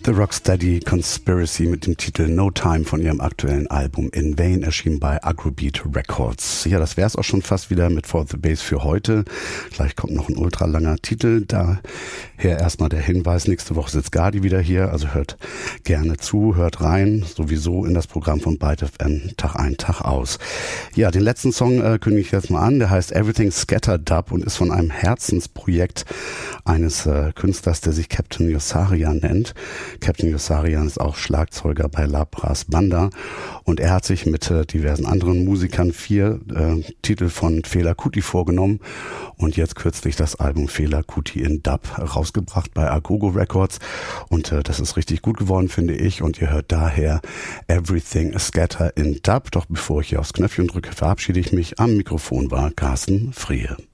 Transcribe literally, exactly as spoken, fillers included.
The Rocksteady Conspiracy mit dem Titel No Time von ihrem aktuellen Album In Vain, erschienen bei Agrobeat Records. Ja, das wär's auch schon fast wieder mit For the Bass für heute. Gleich kommt noch ein ultralanger Titel. Daher erstmal der Hinweis, nächste Woche sitzt Gardi wieder hier, also hört gerne zu, hört rein, sowieso in das Programm von Byte F M Tag ein, Tag aus. Ja, den letzten Song äh, kündige ich jetzt mal an, der heißt Everything Scattered und ist von einem Herzensprojekt eines äh, Künstlers, der sich Captain Yossarian nennt. Captain Yossarian ist auch Schlagzeuger bei Labras Banda und er hat sich mit äh, diversen anderen Musikern vier äh, Titel von Fela Kuti vorgenommen und jetzt kürzlich das Album Fela Kuti in Dub rausgebracht bei Agogo Records und äh, das ist richtig gut geworden, finde ich, und ihr hört daher Everything Scatter in Dub. Doch bevor ich hier aufs Knöpfchen drücke, verabschiede ich mich. Am Mikrofon war Carsten Friehe.